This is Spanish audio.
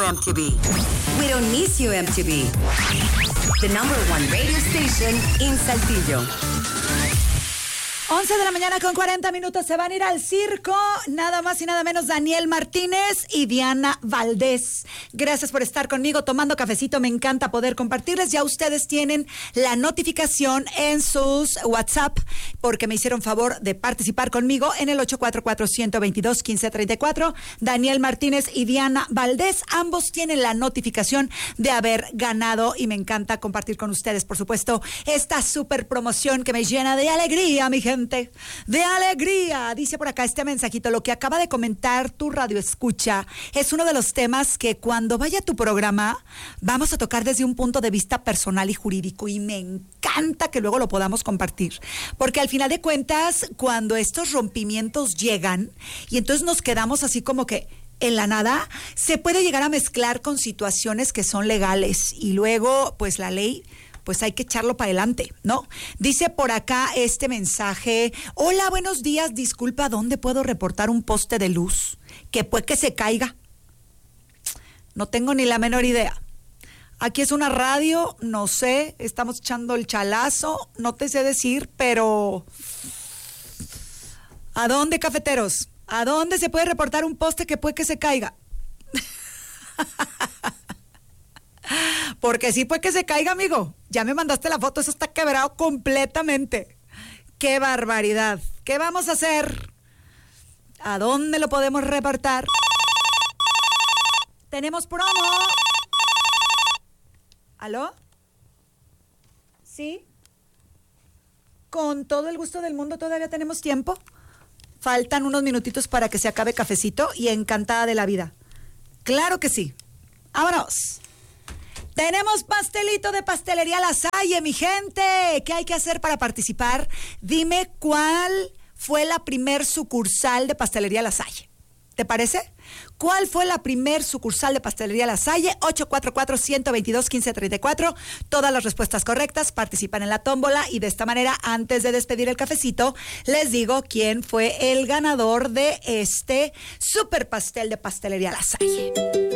MTV. We don't miss you, MTV. The number one radio station in Saltillo. 11 de la mañana con 40 minutos, se van a ir al circo, nada más y nada menos Daniel Martínez y Diana Valdés. Gracias por estar conmigo tomando cafecito, me encanta poder compartirles. Ya ustedes tienen la notificación en sus WhatsApp porque me hicieron favor de participar conmigo en el 844-122-1534. Daniel Martínez y Diana Valdés, ambos tienen la notificación de haber ganado y me encanta compartir con ustedes, por supuesto, esta super promoción que me llena de alegría, mi gente. De alegría, dice por acá este mensajito: lo que acaba de comentar tu radio escucha es uno de los temas que cuando vaya a tu programa vamos a tocar desde un punto de vista personal y jurídico, y me encanta que luego lo podamos compartir, porque al final de cuentas cuando estos rompimientos llegan y entonces nos quedamos así como que en la nada, se puede llegar a mezclar con situaciones que son legales y luego pues la ley, pues hay que echarlo para adelante, ¿no? Dice por acá este mensaje: hola, buenos días, disculpa, ¿dónde puedo reportar un poste de luz que puede que se caiga? No tengo ni la menor idea. Aquí es una radio, no sé, estamos echando el chalazo, no te sé decir, pero ¿a dónde, cafeteros? ¿A dónde se puede reportar un poste que puede que se caiga? Porque sí puede que se caiga, amigo. Ya me mandaste la foto, eso está quebrado completamente. ¡Qué barbaridad! ¿Qué vamos a hacer? ¿A dónde lo podemos reportar? Tenemos promo. ¿Aló? ¿Sí? Con todo el gusto del mundo, todavía tenemos tiempo. Faltan unos minutitos para que se acabe cafecito y encantada de la vida. Claro que sí. ¡Vámonos! Tenemos pastelito de Pastelería La Salle, mi gente. ¿Qué hay que hacer para participar? Dime cuál fue la primer sucursal de Pastelería La Salle. ¿Te parece? ¿Cuál fue la primer sucursal de Pastelería La Salle? 844-122-1534. Todas las respuestas correctas participan en la tómbola y de esta manera, antes de despedir el cafecito, les digo quién fue el ganador de este super pastel de Pastelería La Salle.